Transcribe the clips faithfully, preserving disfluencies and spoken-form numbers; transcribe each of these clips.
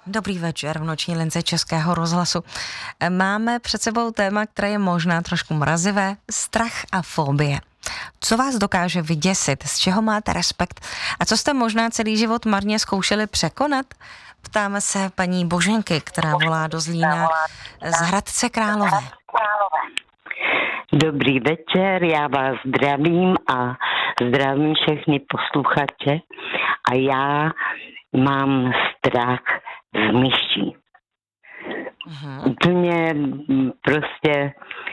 Dobrý večer v noční lince Českého rozhlasu. Máme před sebou téma, které je možná trošku mrazivé, strach a fobie. Co vás dokáže vyděsit, z čeho máte respekt a co jste možná celý život marně zkoušeli překonat? Ptáme se paní Boženky, která volá do Zlína z Hradce Králové. Dobrý večer, já vás zdravím a zdravím všechny posluchače a já mám strach z myší. Uh-huh. Úplně prostě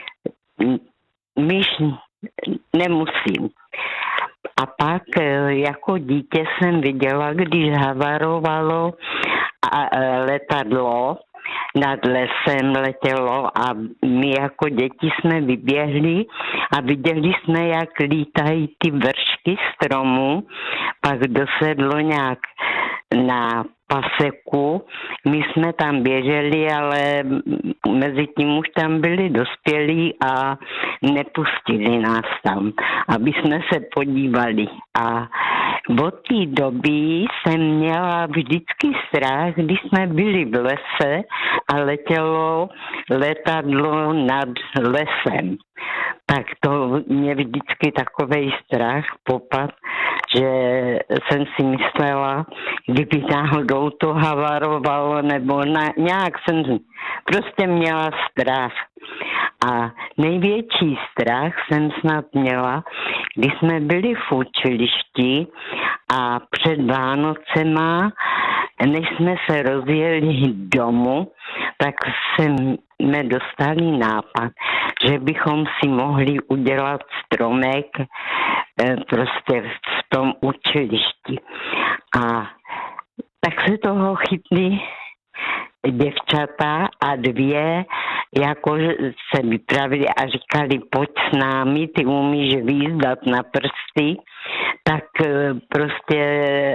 myš nemusím. A pak jako dítě jsem viděla, když havarovalo a letadlo, nad lesem letělo a my jako děti jsme vyběhli a viděli jsme, jak lítají ty vršky stromů, pak dosedlo nějak na paseku. My jsme tam běželi, ale mezi tím už tam byli dospělí a nepustili nás tam, aby jsme se podívali. A od té doby jsem měla vždycky strach, když jsme byli v lese a letělo letadlo nad lesem. Tak to mě vždycky takovej strach popad, že jsem si myslela, kdyby náhodou to havarovalo, nebo na, nějak jsem prostě měla strach. A největší strach jsem snad měla, když jsme byli v učilišti a před Vánocema, než jsme se rozjeli domů, tak jsme dostali nápad, že bychom si mohli udělat stromek prostě v tom učilišti. A tak se toho chytli děvčata a dvě jako se vypravili a říkali, pojď s námi, ty umíš výzdat na prsty, tak prostě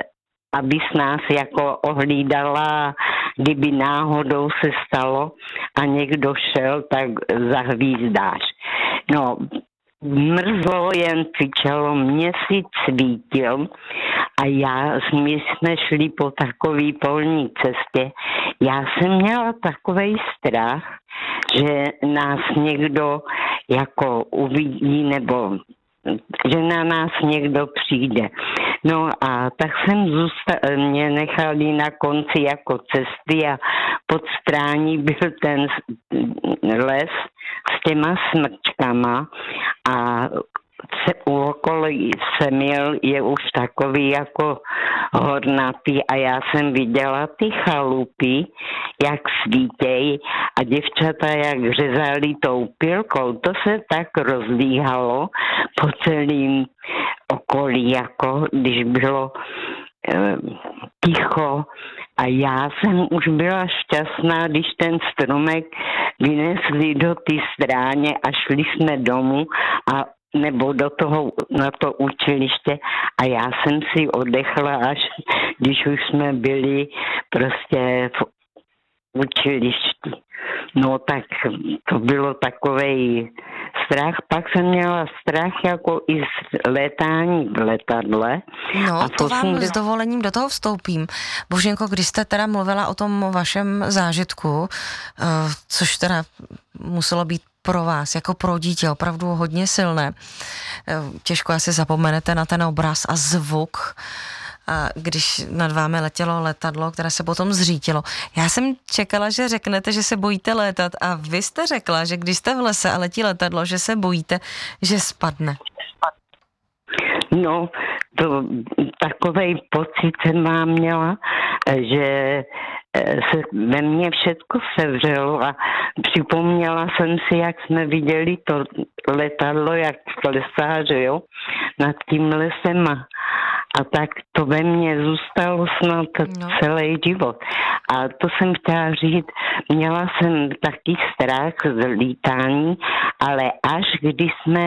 aby s nás jako ohlídala, kdyby náhodou se stalo a někdo šel, tak zahvízdáš. No, mrzlo, jen křičelo, měsíc svítil a já, my jsme šli po takové polní cestě. Já jsem měla takovej strach, že nás někdo jako uvidí nebo že na nás někdo přijde. No a tak jsem zůsta- mě nechali na konci jako cesty a pod strání byl ten les s těma smrčkama a se, okolo Semil je už takový jako hornatý a já jsem viděla ty chalupy, jak svítěj a děvčata jak řezali tou pilkou. To se tak rozlíhalo po celém okolí, jako když bylo e, ticho. A já jsem už byla šťastná, když ten stromek vynesli do té stráně a šli jsme domů a nebo do toho, na to učiliště a já jsem si oddechla, až když už jsme byli prostě v učilišti. No tak to bylo takovej strach. Pak jsem měla strach jako i z létání v letadle. No, a to vám jsem... s dovolením do toho vstoupím. Boženko, když jste teda mluvila o tom vašem zážitku, což teda muselo být pro vás, jako pro dítě, opravdu hodně silné. Těžko asi zapomenete na ten obraz a zvuk, a když nad vámi letělo letadlo, které se potom zřítilo. Já jsem čekala, že řeknete, že se bojíte létat a vy jste řekla, že když jste v lese a letí letadlo, že se bojíte, že spadne. No, to takovej pocit jsem mám měla, že se ve mně všecko sevřelo a připomněla jsem si, jak jsme viděli to letadlo, jak klesá, že jo, nad tím lesem a, a tak to ve mně zůstalo snad no. celý život. A to jsem chtěla říct, měla jsem taky strach z lítání, ale až když jsme